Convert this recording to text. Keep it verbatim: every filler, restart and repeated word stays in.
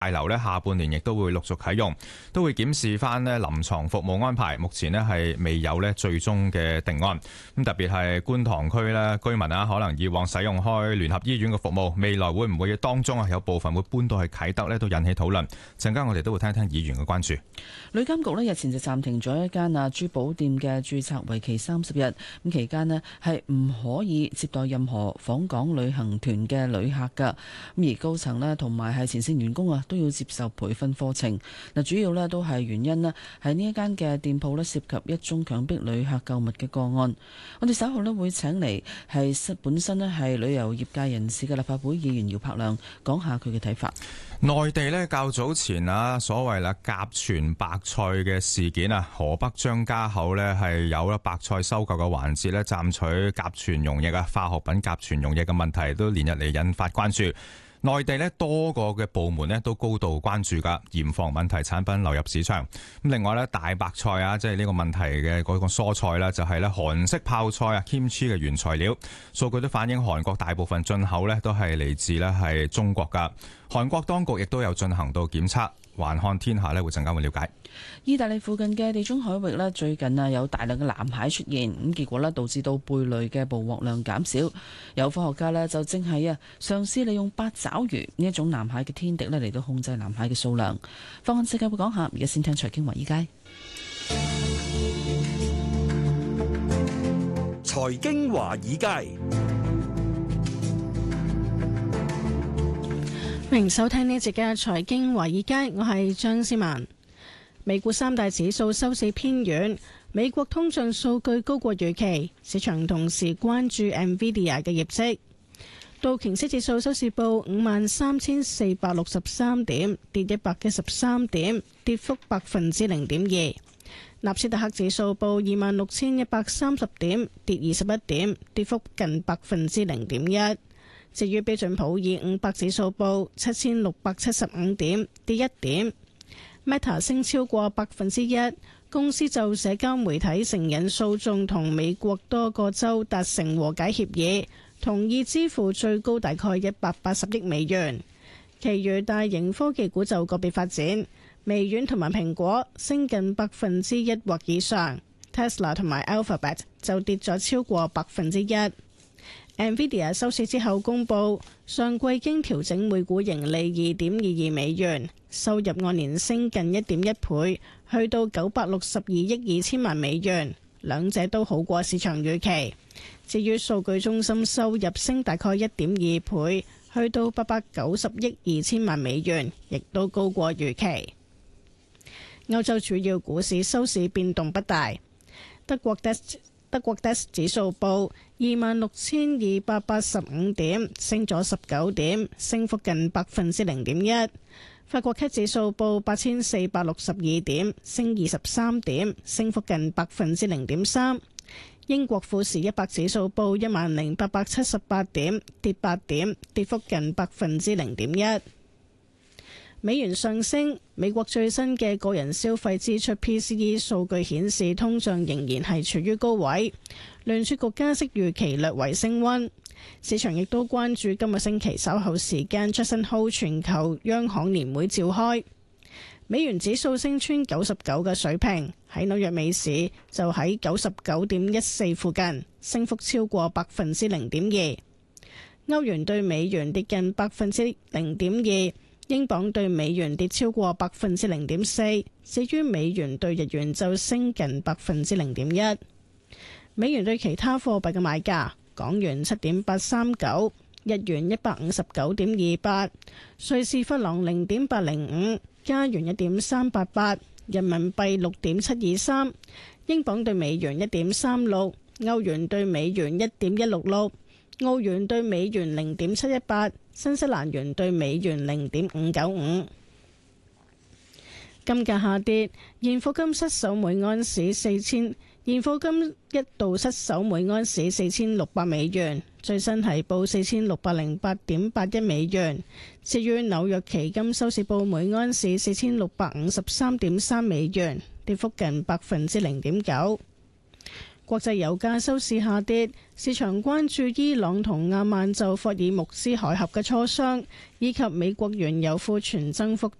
大樓咧下半年亦都會陸續啟用，都會檢視翻咧臨床服務安排。目前咧係未有咧最終嘅定案。咁特別係觀塘區咧居民啊，可能以往使用開聯合醫院嘅服務，未來會唔會當中啊有部分會搬到去啟德咧，都引起討論。陣間我哋都會聽聽議員嘅關注。 旅監局咧日前就暫停咗一間啊珠寶店嘅註冊，為期三十日。咁期間咧係唔可以接待任何訪港旅行團嘅旅客噶。咁而高層咧同埋係前線員工啊，都要接受培訓課程。嗱，主要咧都係原因咧，喺呢一間嘅店鋪咧涉及一宗強迫旅客購物嘅個案。我哋稍後咧會請嚟係本身咧係旅遊業界人士嘅立法會議員姚柏良講下佢嘅睇法。 內地咧較早前啊，所謂啦甲醛白菜嘅事件啊，河北張家口咧係有啦白菜收購嘅環節咧，賺取甲醛溶液啊，化學品甲醛溶液嘅問題都連日嚟引發關注。內地咧多個嘅部門咧都高度關注㗎，嚴防問題產品流入市場。咁另外咧大白菜啊，即係呢個問題嘅嗰個蔬菜啦，就係咧韓式泡菜啊 kimchi 嘅原材料，數據都反映韓國大部分進口咧都係嚟自咧係中國㗎。韓國當局亦都有進行到檢測。環看天下咧會陣間會了解。 意大利附近嘅地中海域咧最近啊有大量嘅藍蟹出現，咁結果咧導致到貝類嘅捕獲量減少。有科學家咧就正係啊嘗試利用八爪魚呢一種藍蟹嘅天敵咧嚟到控制藍蟹嘅數量。放眼世界會講下，而家先聽財經華爾街。 財經華爾街。 歡迎收聽呢一節嘅財經華爾街，我係張思文。美股三大指數收市偏軟，美國通脹數據高過預期，市場同時關注 Nvidia 嘅業績。道瓊斯指數收市報五萬三千四百六十三點，跌一百一十三點，跌幅百分之零點二。納斯達克指數報二萬六千一百三十點，跌二十一點，跌幅近百分之零點一。至於標準普爾五百指數報七千六百七十五點，跌一點。Meta 升超過百分之一，公司就社交媒體成癮訴訟同美國多個州達成和解協議，同意支付最高大概一百八十億美元。其餘大型科技股就個別發展，微軟同埋蘋果升近百分之一或以上 ，Tesla 同埋 Alphabet 就跌咗超過百分之一。Nvidia 收市之後公佈，上季經調整每股盈利二點二二美元，收入按年升近一點一倍，去到九百六十二億二千萬美元，兩者都好過市場預期。至於數據中心收入升大概一點二倍，去到八百九十億二千萬美元，亦都高過預期。歐洲主要股市收市變動不大，德國 D A X德國 D A X 指數報二萬六千二百八十五點，升咗十九點，升幅近百分之零點一。法國 C A C 指數報八千四百六十二點，升二十三點，升幅近百分之零點三。英國富時一百指數報一萬零八百七十八點，跌八點，跌幅近百分之零點一。美元上升，美國最新嘅個人消費支出 P C E 數據顯示通脹仍然係處於高位，聯儲局加息預期略為升溫。市場亦都關注今個星期稍後時間 Jackson Hole 全球央行年會召開。美元指數升穿九十九嘅水平，喺紐約美市就喺九十九點一四附近，升幅超過百分之零點二。歐元對美元跌近百分之零點二。英鎊對美元跌超過百分之零點四，至於美元對日元就升近百分之零點一。美元對其他貨幣嘅買價：港元七點八三九，日元一百五十九點二八，瑞士法郎零點八零五，加元一點三八八，人民幣六點七二三，英鎊對美元一點三六，歐元對美元一點一六六，澳元對美元零點七一八。新西蘭元對美元零點五九五。金價下跌，現貨金失守每安士四千，現貨金一度失守每安士四千六百美元，最新係報四千六百零八點八一美元。至於紐約期金收市報每安士四千六百五十三點三美元，跌幅近百分之零點九。 國際油價收市下跌，市場關注伊朗同阿曼就霍爾木茲海峽嘅磋商，以及美國原油庫存增幅